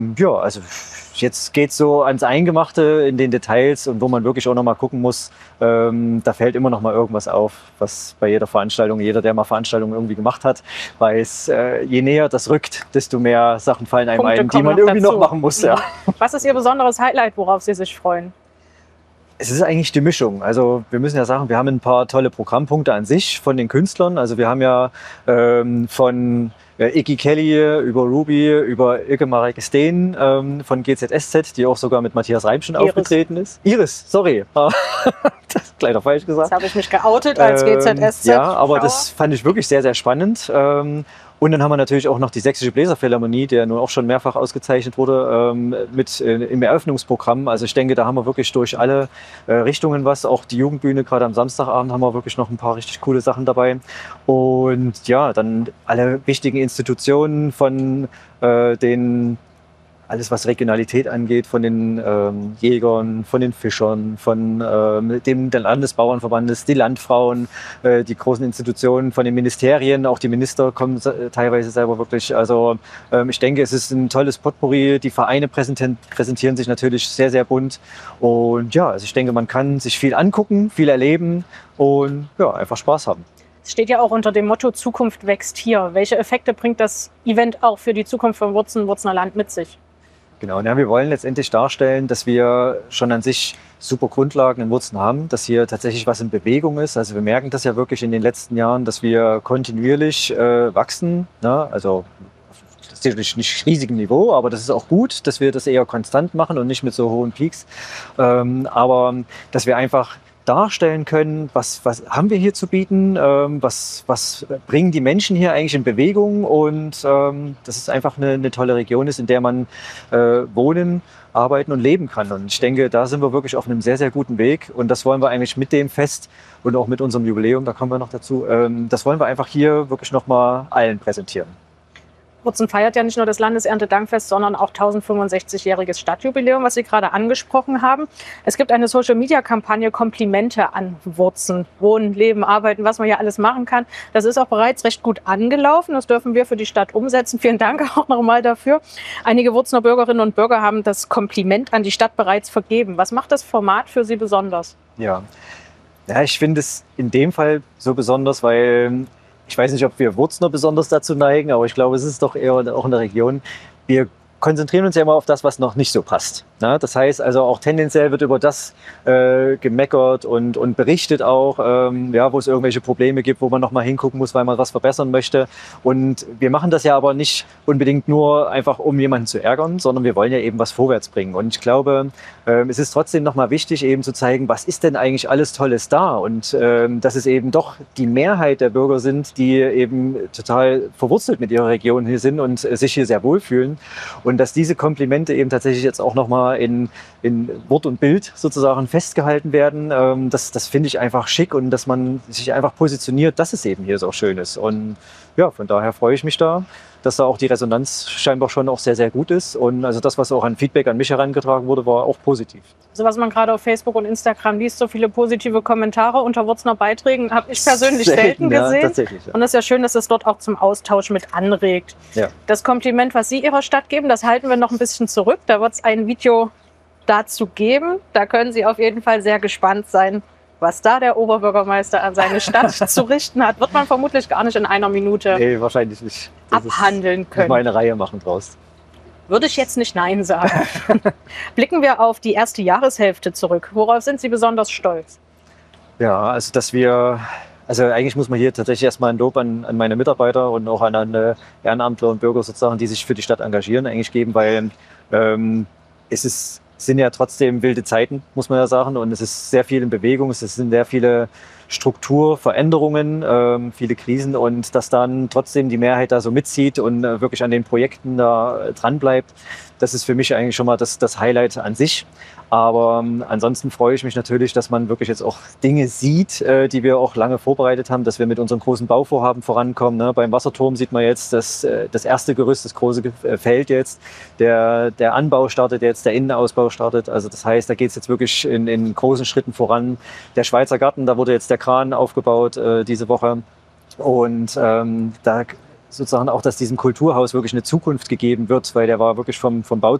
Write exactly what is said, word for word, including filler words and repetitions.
Ja, also jetzt geht's so ans Eingemachte in den Details und wo man wirklich auch noch mal gucken muss, ähm, da fällt immer noch mal irgendwas auf, was bei jeder Veranstaltung, jeder, der mal Veranstaltungen irgendwie gemacht hat, weiß, äh, je näher das rückt, desto mehr Sachen fallen einem Punkte ein, die kommen man noch irgendwie dazu. noch machen muss. Ja. Was ist Ihr besonderes Highlight, worauf Sie sich freuen? Es ist eigentlich die Mischung. Also wir müssen ja sagen, wir haben ein paar tolle Programmpunkte an sich von den Künstlern. Also wir haben ja ähm, von äh, Iggy Kelly über Ruby, über Ilke Marek Steen ähm, von G Z S Z, die auch sogar mit Matthias Reim schon Iris. aufgetreten ist. Iris, sorry. Das ist leider falsch gesagt. Jetzt habe ich mich geoutet als G Z S Z. Ähm, ja, aber das fand ich wirklich sehr, sehr spannend. Ähm, Und dann haben wir natürlich auch noch die Sächsische Bläserphilharmonie, der nun auch schon mehrfach ausgezeichnet wurde, ähm, mit äh, im Eröffnungsprogramm. Also ich denke, da haben wir wirklich durch alle äh, Richtungen was. Auch die Jugendbühne, gerade am Samstagabend, haben wir wirklich noch ein paar richtig coole Sachen dabei. Und ja, dann alle wichtigen Institutionen von äh, den alles, was Regionalität angeht, von den ähm, Jägern, von den Fischern, von ähm, dem der Landesbauernverbandes, die Landfrauen, äh, die großen Institutionen, von den Ministerien, auch die Minister kommen äh, teilweise selber wirklich. Also ähm, ich denke, es ist ein tolles Potpourri. Die Vereine präsentieren, präsentieren sich natürlich sehr, sehr bunt. Und ja, also ich denke, man kann sich viel angucken, viel erleben und ja, einfach Spaß haben. Es steht ja auch unter dem Motto Zukunft wächst hier. Welche Effekte bringt das Event auch für die Zukunft von Wurzen, Wurzener Land mit sich? Genau, ja, wir wollen letztendlich darstellen, dass wir schon an sich super Grundlagen in Wurzen haben, dass hier tatsächlich was in Bewegung ist. Also wir merken das ja wirklich in den letzten Jahren, dass wir kontinuierlich äh, wachsen. Ne? Also das ist natürlich nicht riesigem Niveau, aber das ist auch gut, dass wir das eher konstant machen und nicht mit so hohen Peaks. Ähm, aber dass wir einfach darstellen können, was, was haben wir hier zu bieten, ähm, was, was bringen die Menschen hier eigentlich in Bewegung und ähm, dass es einfach eine, eine tolle Region ist, in der man äh, wohnen, arbeiten und leben kann. Und ich denke, da sind wir wirklich auf einem sehr, sehr guten Weg und das wollen wir eigentlich mit dem Fest und auch mit unserem Jubiläum, da kommen wir noch dazu, ähm, das wollen wir einfach hier wirklich nochmal allen präsentieren. Wurzen feiert ja nicht nur das Landeserntedankfest, sondern auch tausendfünfundsechzigjähriges Stadtjubiläum, was Sie gerade angesprochen haben. Es gibt eine Social-Media-Kampagne Komplimente an Wurzen. Wohnen, leben, arbeiten, was man hier alles machen kann. Das ist auch bereits recht gut angelaufen. Das dürfen wir für die Stadt umsetzen. Vielen Dank auch nochmal dafür. Einige Wurzener Bürgerinnen und Bürger haben das Kompliment an die Stadt bereits vergeben. Was macht das Format für Sie besonders? Ja, ja ich finde es in dem Fall so besonders, weil ich weiß nicht, ob wir Wurzener besonders dazu neigen, aber ich glaube, es ist doch eher auch in der Region. Wir konzentrieren uns ja immer auf das, was noch nicht so passt. Ne? Das heißt also auch tendenziell wird über das äh, gemeckert und, und berichtet auch, ähm, ja, wo es irgendwelche Probleme gibt, wo man noch mal hingucken muss, weil man was verbessern möchte. Und wir machen das ja aber nicht unbedingt nur einfach, um jemanden zu ärgern, sondern wir wollen ja eben was vorwärts bringen. Und ich glaube, ähm, es ist trotzdem noch mal wichtig, eben zu zeigen, was ist denn eigentlich alles Tolles da? Und ähm, dass es eben doch die Mehrheit der Bürger sind, die eben total verwurzelt mit ihrer Region hier sind und äh, sich hier sehr wohlfühlen. Und dass diese Komplimente eben tatsächlich jetzt auch nochmal in, in Wort und Bild sozusagen festgehalten werden, ähm, das, das finde ich einfach schick und dass man sich einfach positioniert, dass es eben hier so schön ist. Und ja, von daher freue ich mich da, dass da auch die Resonanz scheinbar schon auch sehr, sehr gut ist. Und also das, was auch an Feedback an mich herangetragen wurde, war auch positiv. So was man gerade auf Facebook und Instagram liest, so viele positive Kommentare unter Wurzener Beiträgen, habe ich persönlich selten, selten gesehen. Ja, tatsächlich, ja. Und es ist ja schön, dass es dort auch zum Austausch mit anregt. Ja. Das Kompliment, was Sie Ihrer Stadt geben, das halten wir noch ein bisschen zurück. Da wird es ein Video dazu geben. Da können Sie auf jeden Fall sehr gespannt sein, was da der Oberbürgermeister an seine Stadt zu richten hat. Wird man vermutlich gar nicht in einer Minute nee, wahrscheinlich nicht. Das abhandeln können. Mal eine Reihe machen draus. Würde ich jetzt nicht Nein sagen. Blicken wir auf die erste Jahreshälfte zurück. Worauf sind Sie besonders stolz? Ja, also dass wir, also eigentlich muss man hier tatsächlich erstmal ein Lob an, an meine Mitarbeiter und auch an, an Ehrenamtler und Bürger sozusagen, die sich für die Stadt engagieren, eigentlich geben, weil ähm, es ist, es sind ja trotzdem wilde Zeiten, muss man ja sagen, und es ist sehr viel in Bewegung, es sind sehr viele Strukturveränderungen, ähm, viele Krisen und dass dann trotzdem die Mehrheit da so mitzieht und äh, wirklich an den Projekten da äh, dran bleibt, das ist für mich eigentlich schon mal das, das Highlight an sich. Aber ähm, ansonsten freue ich mich natürlich, dass man wirklich jetzt auch Dinge sieht, äh, die wir auch lange vorbereitet haben, dass wir mit unseren großen Bauvorhaben vorankommen. Ne? Beim Wasserturm sieht man jetzt das, äh, das erste Gerüst, das große äh, Feld jetzt. Der, der Anbau startet jetzt, der Innenausbau startet. Also das heißt, da geht es jetzt wirklich in, in großen Schritten voran. Der Schweizer Garten, da wurde jetzt der Kran aufgebaut äh, diese Woche. Und ähm, da sozusagen auch, dass diesem Kulturhaus wirklich eine Zukunft gegeben wird, weil der war wirklich vom, vom Bau